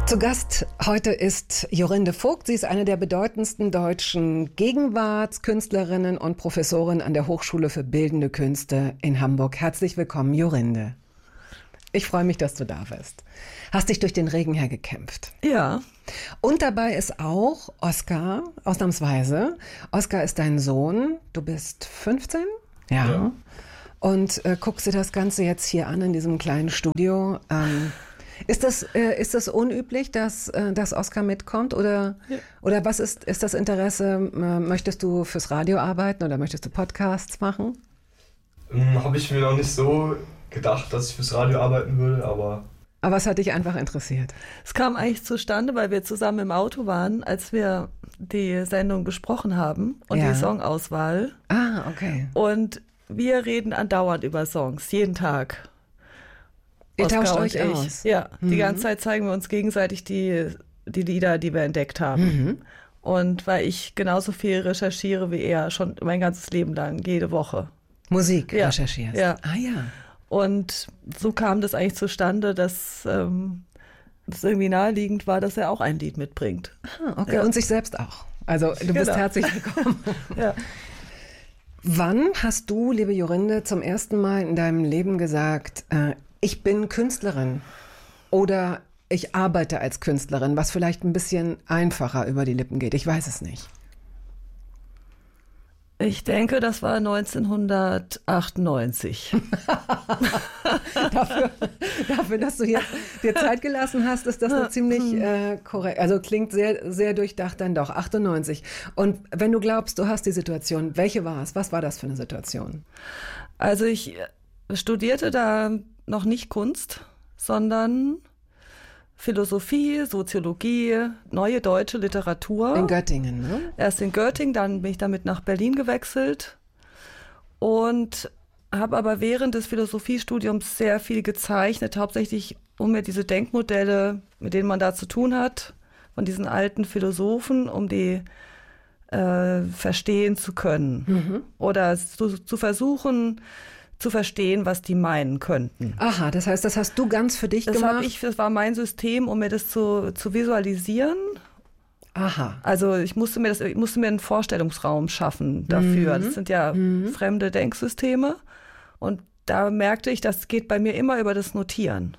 Zu Gast heute ist Jorinde Vogt. Sie ist eine der bedeutendsten deutschen Gegenwartskünstlerinnen und Professorin an der Hochschule für Bildende Künste in Hamburg. Herzlich willkommen, Jorinde. Ich freue mich, dass du da bist. Hast dich durch den Regen hergekämpft. Ja. Und dabei ist auch Oskar, ausnahmsweise. Oskar ist dein Sohn. Du bist 15? Ja. Und guckst dir das Ganze jetzt hier an in diesem kleinen Studio. Ist das unüblich, dass Oskar mitkommt? Oder was ist das Interesse? Möchtest du fürs Radio arbeiten oder möchtest du Podcasts machen? Habe ich mir noch nicht so gedacht, dass ich fürs Radio arbeiten würde, aber es hat dich einfach interessiert. Es kam eigentlich zustande, weil wir zusammen im Auto waren, als wir die Sendung besprochen haben und die Songauswahl. Ah, okay. Und wir reden andauernd über Songs, jeden Tag. Ihr Oskar tauscht und euch ich. aus? Ja, die ganze Zeit zeigen wir uns gegenseitig die Lieder, die wir entdeckt haben. Und weil ich genauso viel recherchiere wie er, schon mein ganzes Leben lang, jede Woche. Musik recherchierst? Ja. Ah ja. Und so kam das eigentlich zustande, dass das irgendwie naheliegend war, dass er auch ein Lied mitbringt. Ah, okay. Und sich selbst auch. Also du bist herzlich willkommen. Ja. Wann hast du, liebe Jorinde, zum ersten Mal in deinem Leben gesagt, ich bin Künstlerin oder ich arbeite als Künstlerin, was vielleicht ein bisschen einfacher über die Lippen geht? Ich weiß es nicht. Ich denke, das war 1998. Dafür, dass du jetzt dir Zeit gelassen hast, ist das eine ziemlich korrekt. Also klingt sehr, sehr durchdacht dann doch. 98. Und wenn du glaubst, du hast die Situation, welche war es? Was war das für eine Situation? Also ich studierte da noch nicht Kunst, sondern Philosophie, Soziologie, neue deutsche Literatur. In Göttingen, ne? Erst in Göttingen, dann bin ich damit nach Berlin gewechselt und habe aber während des Philosophiestudiums sehr viel gezeichnet, hauptsächlich um mir diese Denkmodelle, mit denen man da zu tun hat, von diesen alten Philosophen, um die verstehen zu können oder zu versuchen, zu verstehen, was die meinen könnten. Aha, das heißt, das hast du ganz für dich gemacht? Das war mein System, um mir das zu visualisieren. Aha. Also ich musste mir einen Vorstellungsraum schaffen dafür. Das sind ja fremde Denksysteme. Und da merkte ich, das geht bei mir immer über das Notieren.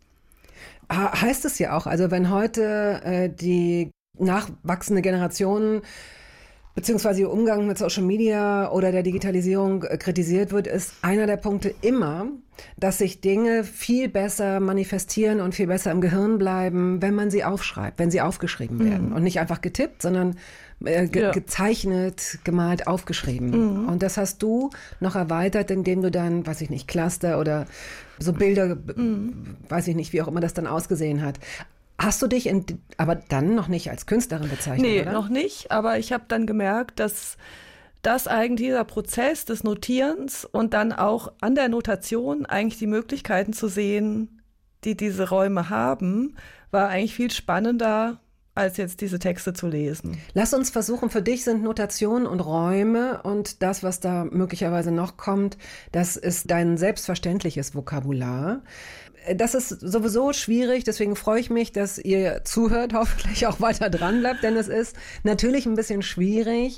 Heißt es ja auch, also wenn heute die nachwachsende Generation beziehungsweise ihr Umgang mit Social Media oder der Digitalisierung kritisiert wird, ist einer der Punkte immer, dass sich Dinge viel besser manifestieren und viel besser im Gehirn bleiben, wenn man sie aufschreibt, wenn sie aufgeschrieben werden. Und nicht einfach getippt, sondern gezeichnet, gemalt, aufgeschrieben. Und das hast du noch erweitert, indem du dann, weiß ich nicht, Cluster oder so Bilder, weiß ich nicht, wie auch immer das dann ausgesehen hat. Hast du dich aber dann noch nicht als Künstlerin bezeichnet, nee, oder? Noch nicht, aber ich habe dann gemerkt, dass eigentlich dieser Prozess des Notierens und dann auch an der Notation eigentlich die Möglichkeiten zu sehen, die diese Räume haben, war eigentlich viel spannender, als jetzt diese Texte zu lesen. Lass uns versuchen, für dich sind Notationen und Räume und das, was da möglicherweise noch kommt, das ist dein selbstverständliches Vokabular. Das ist sowieso schwierig, deswegen freue ich mich, dass ihr zuhört, hoffentlich auch weiter dran bleibt, denn es ist natürlich ein bisschen schwierig,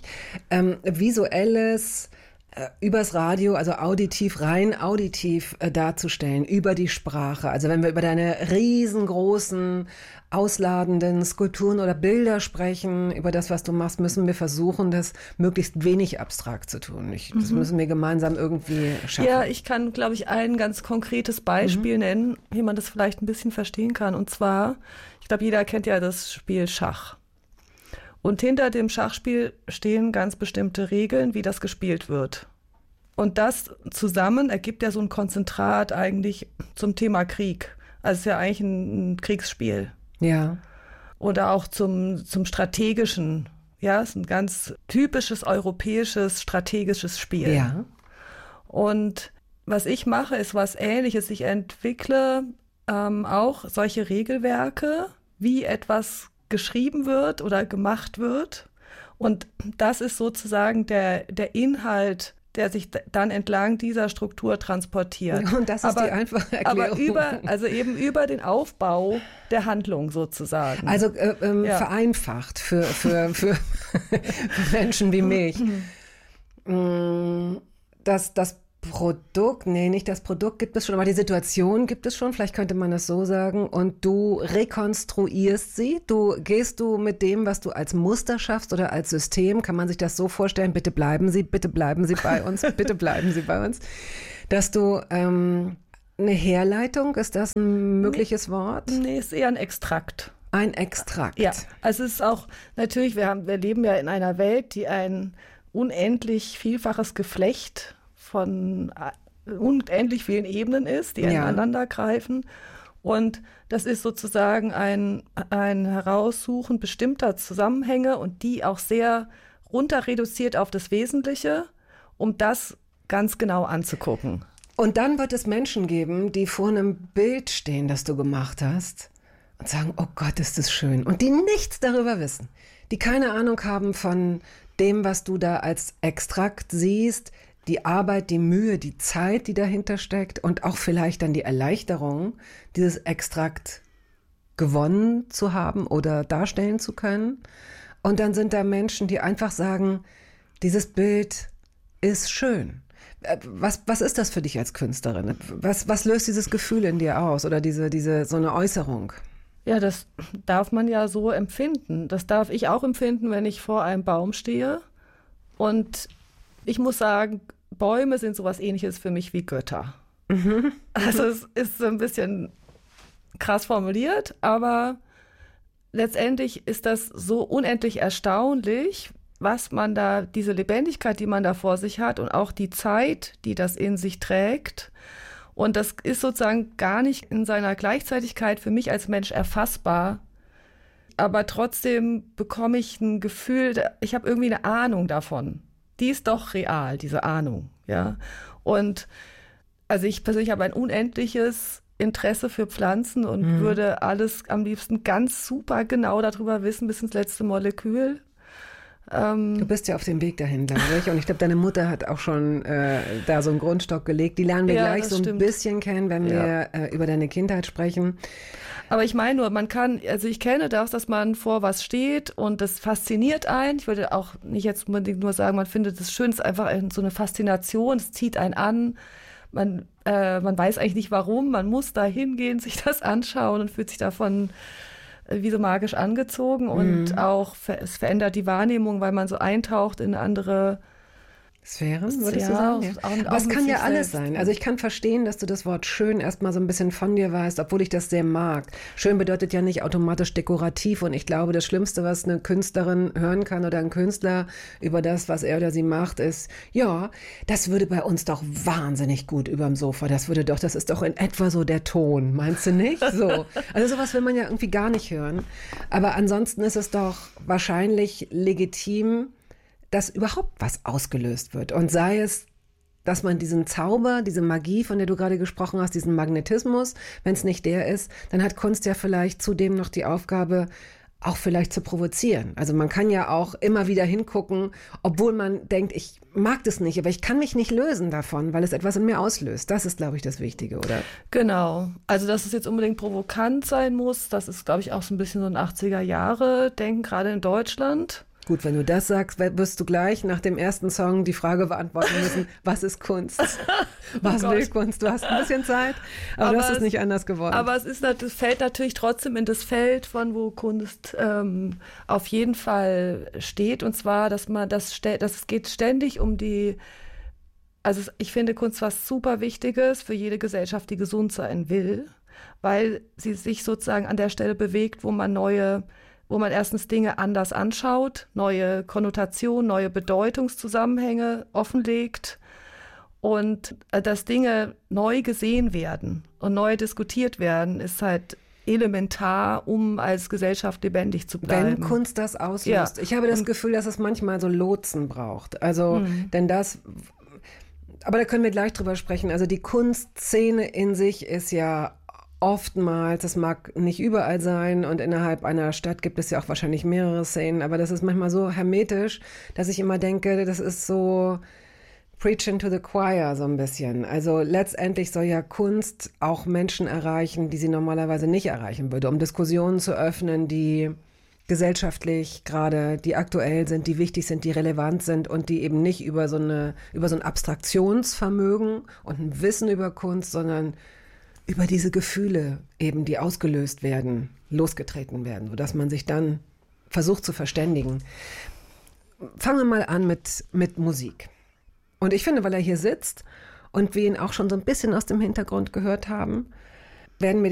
visuelles übers Radio, also rein auditiv darzustellen, über die Sprache. Also wenn wir über deine riesengroßen, ausladenden Skulpturen oder Bilder sprechen, über das, was du machst, müssen wir versuchen, das möglichst wenig abstrakt zu tun. Das müssen wir gemeinsam irgendwie schaffen. Ja, ich kann, glaube ich, ein ganz konkretes Beispiel nennen, wie man das vielleicht ein bisschen verstehen kann. Und zwar, ich glaube, jeder kennt ja das Spiel Schach. Und hinter dem Schachspiel stehen ganz bestimmte Regeln, wie das gespielt wird. Und das zusammen ergibt ja so ein Konzentrat eigentlich zum Thema Krieg. Also es ist ja eigentlich ein Kriegsspiel. Ja. Oder auch zum Strategischen. Ja, es ist ein ganz typisches europäisches strategisches Spiel. Ja. Und was ich mache, ist was Ähnliches. Ich entwickle auch solche Regelwerke, wie etwas geschrieben wird oder gemacht wird. Und das ist sozusagen der Inhalt der sich dann entlang dieser Struktur transportiert. Und das ist die einfache Erklärung. Aber über den Aufbau der Handlung sozusagen. Also vereinfacht für Menschen wie mich. Das Produkt, nicht das Produkt gibt es schon, aber die Situation gibt es schon, vielleicht könnte man das so sagen, und du rekonstruierst sie, gehst du mit dem, was du als Muster schaffst oder als System, kann man sich das so vorstellen, bitte bleiben Sie bei uns, bitte bleiben Sie bei uns, dass du eine Herleitung, ist das ein mögliches Wort? Nee, ist eher ein Extrakt. Ein Extrakt. Ja, also es ist auch, natürlich, wir leben ja in einer Welt, die ein unendlich vielfaches Geflecht von unendlich vielen Ebenen ist, die ineinander greifen. Und das ist sozusagen ein Heraussuchen bestimmter Zusammenhänge und die auch sehr runter reduziert auf das Wesentliche, um das ganz genau anzugucken. Und dann wird es Menschen geben, die vor einem Bild stehen, das du gemacht hast und sagen, oh Gott, ist das schön. Und die nichts darüber wissen, die keine Ahnung haben von dem, was du da als Extrakt siehst, die Arbeit, die Mühe, die Zeit, die dahinter steckt und auch vielleicht dann die Erleichterung, dieses Extrakt gewonnen zu haben oder darstellen zu können. Und dann sind da Menschen, die einfach sagen, dieses Bild ist schön. Was ist das für dich als Künstlerin? Was löst dieses Gefühl in dir aus oder so eine Äußerung? Ja, das darf man ja so empfinden. Das darf ich auch empfinden, wenn ich vor einem Baum stehe. Und ich muss sagen, Bäume sind sowas Ähnliches für mich wie Götter. Also es ist so ein bisschen krass formuliert, aber letztendlich ist das so unendlich erstaunlich, was man da, diese Lebendigkeit, die man da vor sich hat und auch die Zeit, die das in sich trägt. Und das ist sozusagen gar nicht in seiner Gleichzeitigkeit für mich als Mensch erfassbar. Aber trotzdem bekomme ich ein Gefühl, ich habe irgendwie eine Ahnung davon. Die ist doch real, diese Ahnung, ja. Und also ich persönlich habe ein unendliches Interesse für Pflanzen und würde alles am liebsten ganz super genau darüber wissen, bis ins letzte Molekül. Du bist ja auf dem Weg dahin, glaube ich. Und ich glaube, deine Mutter hat auch schon da so einen Grundstock gelegt. Die lernen wir gleich so ein bisschen kennen, wenn wir über deine Kindheit sprechen. Aber ich meine nur, ich kenne das, dass man vor was steht und das fasziniert einen. Ich würde auch nicht jetzt unbedingt nur sagen, man findet es schön, es ist einfach so eine Faszination, es zieht einen an. Man weiß eigentlich nicht warum, man muss da hingehen, sich das anschauen und fühlt sich davon wie so magisch angezogen und auch es verändert die Wahrnehmung, weil man so eintaucht in andere Sphären, würdest du sagen? Ja. Aber es kann ja alles sein. Also ich kann verstehen, dass du das Wort schön erstmal so ein bisschen von dir weißt, obwohl ich das sehr mag. Schön bedeutet ja nicht automatisch dekorativ und ich glaube, das Schlimmste, was eine Künstlerin hören kann oder ein Künstler über das, was er oder sie macht, ist, ja, das würde bei uns doch wahnsinnig gut überm Sofa. Das ist doch in etwa so der Ton. Meinst du nicht? So. Also sowas will man ja irgendwie gar nicht hören. Aber ansonsten ist es doch wahrscheinlich legitim, dass überhaupt was ausgelöst wird. Und sei es, dass man diesen Zauber, diese Magie, von der du gerade gesprochen hast, diesen Magnetismus, wenn es nicht der ist, dann hat Kunst ja vielleicht zudem noch die Aufgabe, auch vielleicht zu provozieren. Also man kann ja auch immer wieder hingucken, obwohl man denkt, ich mag das nicht, aber ich kann mich nicht lösen davon, weil es etwas in mir auslöst. Das ist, glaube ich, das Wichtige, oder? Genau. Also, dass es jetzt unbedingt provokant sein muss, das ist, glaube ich, auch so ein bisschen so ein 80er-Jahre-Denken, gerade in Deutschland. Gut, wenn du das sagst, wirst du gleich nach dem ersten Song die Frage beantworten müssen, was ist Kunst? Was will Kunst? Du hast ein bisschen Zeit, aber du hast es nicht anders gewollt. Aber es fällt natürlich trotzdem in das Feld, von wo Kunst auf jeden Fall steht. Und zwar, dass es geht ständig um also ich finde Kunst was super Wichtiges für jede Gesellschaft, die gesund sein will, weil sie sich sozusagen an der Stelle bewegt, wo man erstens Dinge anders anschaut, neue Konnotationen, neue Bedeutungszusammenhänge offenlegt und dass Dinge neu gesehen werden und neu diskutiert werden, ist halt elementar, um als Gesellschaft lebendig zu bleiben. Wenn Kunst das auslöst. Ja. Ich habe das Gefühl, dass es manchmal so Lotsen braucht. Also, aber da können wir gleich drüber sprechen. Also die Kunstszene in sich ist ja oftmals, das mag nicht überall sein und innerhalb einer Stadt gibt es ja auch wahrscheinlich mehrere Szenen, aber das ist manchmal so hermetisch, dass ich immer denke, das ist so Preaching to the choir so ein bisschen. Also letztendlich soll ja Kunst auch Menschen erreichen, die sie normalerweise nicht erreichen würde, um Diskussionen zu öffnen, die gesellschaftlich gerade, die aktuell sind, die wichtig sind, die relevant sind und die eben nicht über so ein Abstraktionsvermögen und ein Wissen über Kunst, sondern über diese Gefühle eben, die ausgelöst werden, losgetreten werden, sodass man sich dann versucht zu verständigen. Fangen wir mal an mit Musik. Und ich finde, weil er hier sitzt und wir ihn auch schon so ein bisschen aus dem Hintergrund gehört haben, werden wir